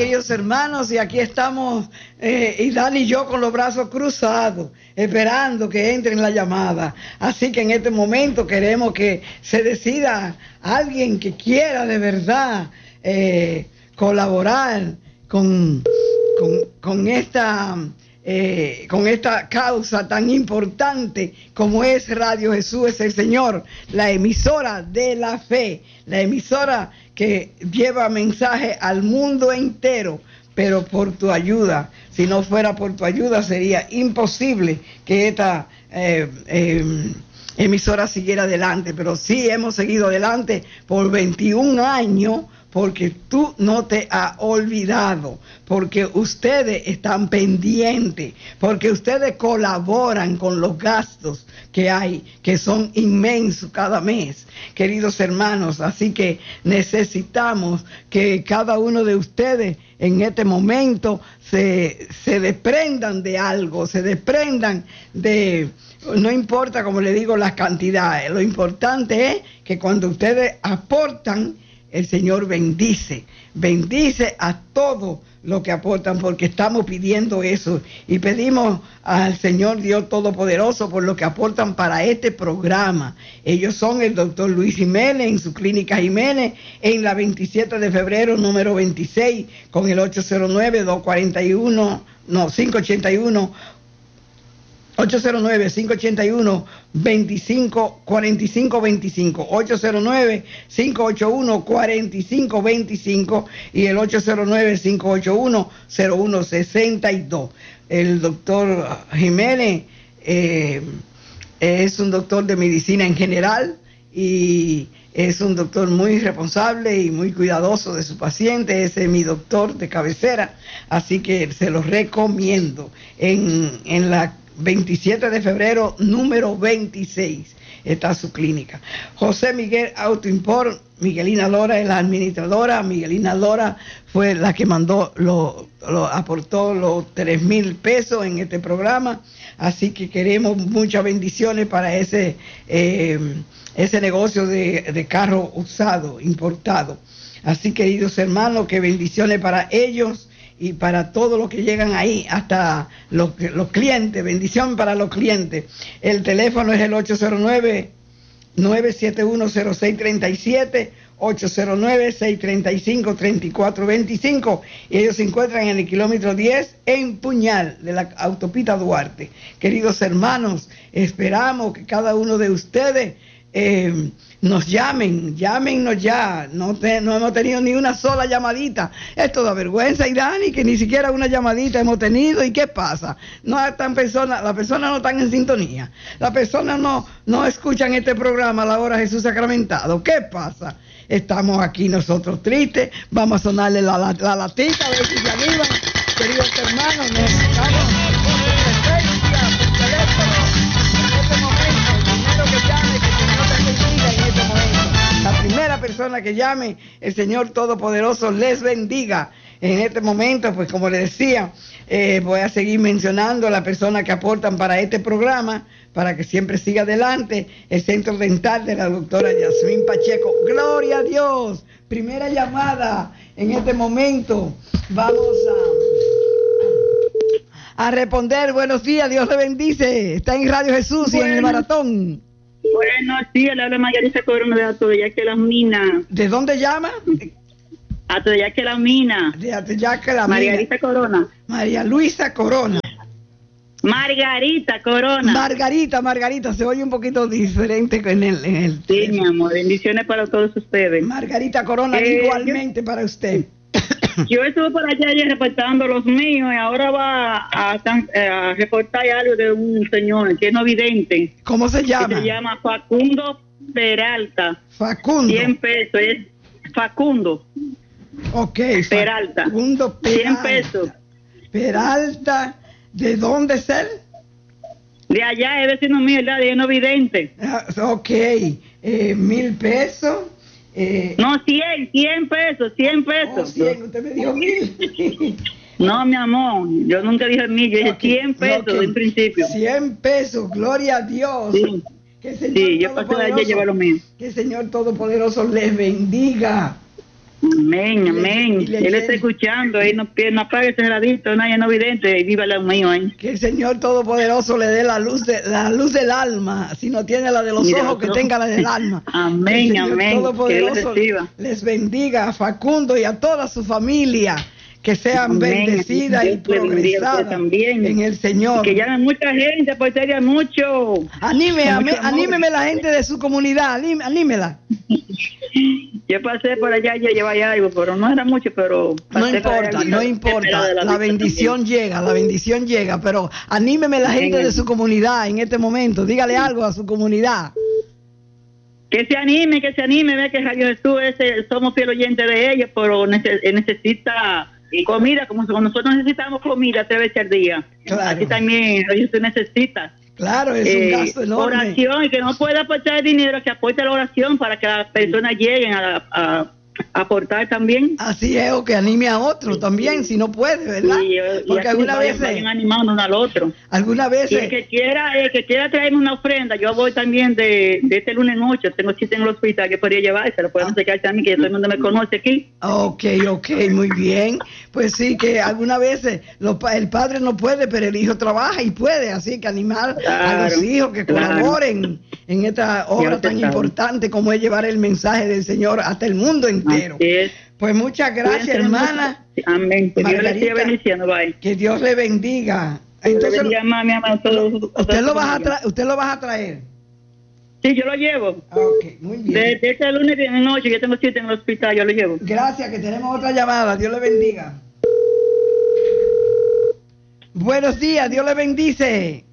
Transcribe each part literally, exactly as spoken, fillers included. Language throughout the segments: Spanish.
queridos hermanos, y aquí estamos, eh, y Dani y yo con los brazos cruzados, esperando que entre en la llamada. Así que en este momento queremos que se decida alguien que quiera de verdad eh, colaborar con, con, con esta... Eh, con esta causa tan importante como es Radio Jesús es el Señor, la emisora de la fe, la emisora que lleva mensaje al mundo entero. Pero por tu ayuda, si no fuera por tu ayuda, sería imposible que esta eh, eh, emisora siguiera adelante. Pero sí hemos seguido adelante por veintiún años, porque tú no te has olvidado, porque ustedes están pendientes, porque ustedes colaboran con los gastos que hay, que son inmensos cada mes, queridos hermanos. Así que necesitamos que cada uno de ustedes en este momento se, se desprendan de algo, se desprendan de... No importa, como le digo, las cantidades, lo importante es que cuando ustedes aportan, el Señor bendice, bendice a todo lo que aportan, porque estamos pidiendo eso y pedimos al Señor Dios Todopoderoso por lo que aportan para este programa. Ellos son el doctor Luis Jiménez en su clínica Jiménez en la veintisiete de febrero número veintiséis con el ocho cero nueve, dos cuatro uno, no, cinco ocho uno, ocho cero nueve, cinco ocho uno, veinticinco cuarenta y cinco veinticinco, ocho cero nueve, cinco ocho uno, cuarenta y cinco veinticinco y el ocho cero nueve, cinco ocho uno, cero uno sesenta y dos. El doctor Jiménez eh, es un doctor de medicina en general y es un doctor muy responsable y muy cuidadoso de su paciente. Ese es mi doctor de cabecera, así que se lo recomiendo. En, en la veintisiete de febrero, número veintiséis, está su clínica. José Miguel Autoimport, Miguelina Lora es la administradora. Miguelina Lora fue la que mandó, lo, lo aportó los tres mil pesos en este programa. Así que queremos muchas bendiciones para ese, eh, ese negocio de, de carro usado, importado. Así, queridos hermanos, que bendiciones para ellos y para todos los que llegan ahí, hasta los, los clientes. Bendición para los clientes. El teléfono es el ocho cero nueve, nueve siete uno, cero seis tres siete, ocho cero nueve, seis tres cinco, tres cuatro dos cinco, y ellos se encuentran en el kilómetro diez en Puñal de la autopista Duarte. Queridos hermanos, esperamos que cada uno de ustedes eh, nos llamen, llámenos ya. No, te, no hemos tenido ni una sola llamadita. Esto da vergüenza, y Dani, que ni siquiera una llamadita hemos tenido. ¿Y qué pasa? No están personas, las personas no están en sintonía. Las personas no, no escuchan este programa a la hora Jesús Sacramentado. ¿Qué pasa? Estamos aquí nosotros tristes. Vamos a sonarle la, la, la latita, a ver si se animan. Queridos hermanos, necesitamos presencia por teléfono en este momento. El primero que llame, que el Señor te bendiga en este momento. La primera persona que llame, el Señor Todopoderoso les bendiga. En este momento, pues como les decía, eh, voy a seguir mencionando a las personas que aportan para este programa, para que siempre siga adelante. El Centro Dental de la doctora Yasmín Pacheco. ¡Gloria a Dios! Primera llamada en este momento. Vamos a, a responder. Buenos días, Dios le bendice. Está en Radio Jesús bueno, y en el maratón. Buenos días, le habla Margarita Corona de Atoyaque Las Minas. ¿De dónde llama? Atoyaque Las Minas. De Atoyaque Las Minas. Margarita Corona. María Luisa Corona. Margarita Corona. Margarita, Margarita, se oye un poquito diferente en el... En el sí, mi amor, bendiciones para todos ustedes. Margarita Corona, eh, igualmente yo, para usted. Yo estuve por allá ayer reportando los míos y ahora va a, a, a reportar algo de un señor que es no vidente. ¿Cómo se llama? Se llama Facundo Peralta. Facundo. cien pesos, es Facundo. Ok. Peralta. Facundo Peralta. cien pesos. Peralta. ¿De dónde es él? De allá, es vecino mío, ¿verdad? De no vidente. Uh, ok, eh, mil pesos. Eh, no, cien, cien pesos, cien pesos. Oh, cien, usted me dijo mil. No, mi amor, yo nunca dije mil, yo dije okay, cien pesos okay. En principio. cien pesos, gloria a Dios. Sí, que el Señor sí yo pasé de allá a llevar lo mío. Que el Señor Todopoderoso les bendiga. Amén, amén. Y le- y le Él llene. está escuchando, él no, no apague ese radito, nadie no vidente, y viva la mío ahí. Que el Señor Todopoderoso le dé la luz de la luz del alma. Si no tiene la de los Y de ojos, los que ojos. tenga la del alma. Amén, Que el Señor amén. Que Él Todopoderoso reciba. les bendiga a Facundo y a toda su familia. Que sean Amén. bendecidas y Dios le bendiga a usted progresadas también. en el Señor. Que llame mucha gente, pues sería mucho. Anime, Con ame- mucho amor. anímeme la gente de su comunidad, aním- anímela. Yo pasé por allá, ya llevaba algo, pero no era mucho, pero... No pasé por importa, allá, no y- importa, de la vista bendición llega, la bendición llega, pero anímeme la gente Amén. de su comunidad en este momento, dígale algo a su comunidad. Que se anime, que se anime, ve que Radio Jesús es, eh, somos fiel oyentes de ellos, pero nece- eh, necesita comida, como si- nosotros necesitamos comida tres veces al día. Claro. Aquí también Radio Jesús necesita. Claro, es Eh, un gasto enorme. oración, y que no pueda aportar dinero, que aporte la oración para que las personas lleguen a, a- a aportar también. Así es, o que anime a otro también, si no puede, ¿verdad? Y, eh, y Porque así algunas vayan, veces, vayan animando uno al otro. algunas Y el veces, que quiera, el que quiera traerme una ofrenda, yo voy también de, de este lunes noche, tengo chiste en el hospital que podría llevar, se lo pueden acercar también, que todo el mundo me conoce aquí. ok, ok, muy bien. Pues sí, que algunas veces los pa- el padre no puede, pero el hijo trabaja y puede, así que animar a Claro, los hijos que claro. colaboren en esta obra Ya tan usted sabe. importante como es llevar el mensaje del Señor hasta el mundo entero. Así es. Pues muchas gracias, Cuídense hermana. mucho. Amén. Que Dios le siga Margarita, bendiciendo, bye. que Dios le bendiga. Entonces, Entonces, le bendiga más, mi amado, todos- usted todos lo vas a conmigo. tra- usted lo vas a traer. Sí, yo lo llevo. Ok, muy bien. De, de este lunes de noche, yo tengo cita en el hospital, yo lo llevo. Gracias, que tenemos otra llamada. Dios le bendiga. Buenos días, Dios le bendice.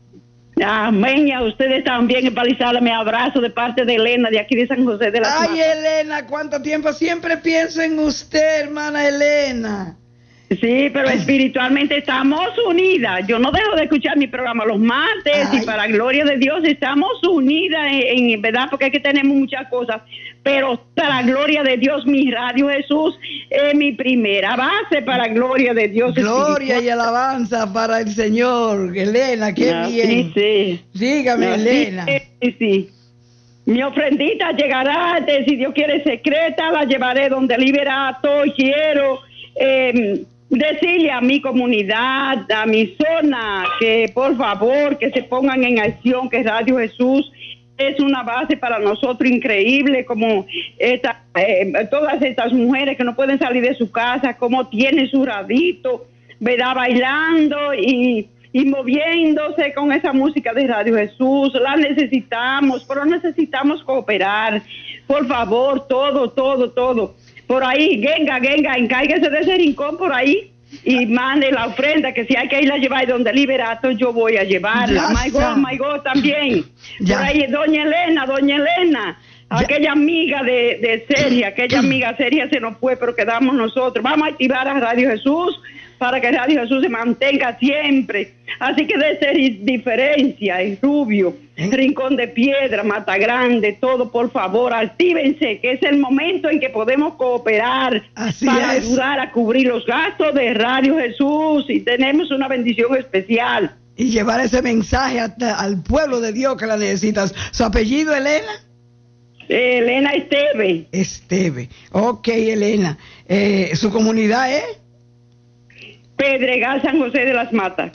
Amén, y a ustedes también, en Palizada, me abrazo de parte de Elena, de aquí de San José de las Ay, Matas. Elena, cuánto tiempo. Siempre pienso en usted, hermana Elena. Sí, pero espiritualmente estamos unidas. Yo no dejo de escuchar mi programa los martes Ay. y para gloria de Dios estamos unidas en, en verdad, porque es que tenemos muchas cosas. Pero para gloria de Dios, mi Radio Jesús es mi primera base para gloria de Dios. Gloria y alabanza para el Señor. Elena, qué Ah, bien. Sí, sí. Dígame, Ah, Elena. Sí, sí, sí. Mi ofrendita llegará, de, si Dios quiere, secreta, la llevaré donde liberato. Quiero eh, decirle a mi comunidad, a mi zona, que por favor, que se pongan en acción, que Radio Jesús es una base para nosotros increíble, como esta, eh, todas estas mujeres que no pueden salir de su casa, como tienen su radito, ¿verdad? Bailando y, y moviéndose con esa música de Radio Jesús. La necesitamos, pero necesitamos cooperar. Por favor, todo, todo, todo. Por ahí, venga, venga, encárguese de ese rincón por ahí y mande la ofrenda, que si hay que ir a llevar donde Liberato, yo voy a llevarla. Ya My está. God, my God también. Ya. Por ahí, doña Elena, doña Elena, Ya. aquella amiga de, de Celia, aquella amiga Celia se nos fue, pero quedamos nosotros. Vamos a activar a Radio Jesús para que Radio Jesús se mantenga siempre. Así que de ser diferencia, el Rubio, ¿Eh? Rincón de Piedra, Mata Grande, todo, por favor, actívense, que es el momento en que podemos cooperar Así para es. ayudar a cubrir los gastos de Radio Jesús, y tenemos una bendición especial. Y llevar ese mensaje hasta al pueblo de Dios que la necesitas. ¿Su apellido, Elena? Eh, Elena Esteve, Esteve. Ok, Elena. Eh, ¿Su comunidad es? Pedregal, San José de las Matas.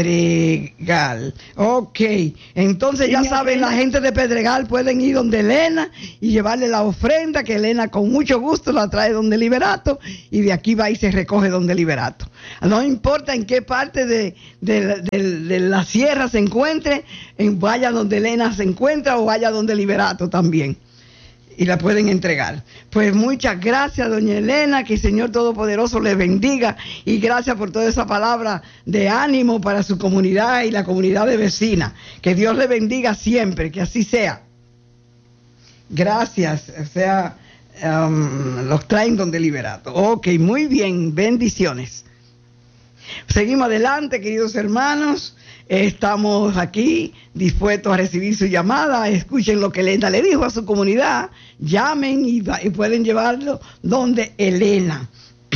Pedregal. Ok. Entonces ya Sí, mi saben, la ofrenda. gente de Pedregal pueden ir donde Elena y llevarle la ofrenda, que Elena con mucho gusto la trae donde Liberato, y de aquí va y se recoge donde Liberato. No importa en qué parte de, de- de- de la sierra se encuentre, en, vaya donde Elena se encuentra o vaya donde Liberato también. Y la pueden entregar. Pues muchas gracias, doña Elena, que el Señor Todopoderoso le bendiga, y gracias por toda esa palabra de ánimo para su comunidad y la comunidad de vecinas. Que Dios le bendiga siempre, que así sea. Gracias, o sea, um, los traen donde Liberato. Ok, muy bien, bendiciones. Seguimos adelante, queridos hermanos. Estamos aquí dispuestos a recibir su llamada. Escuchen lo que Elena le dijo a su comunidad. Llamen y, va- y pueden llevarlo donde Elena.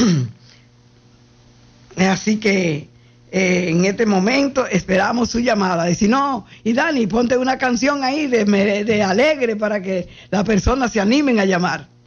Así que eh, en este momento esperamos su llamada. Y si no, y Dani, ponte una canción ahí de, mere- de alegre para que las personas se animen a llamar.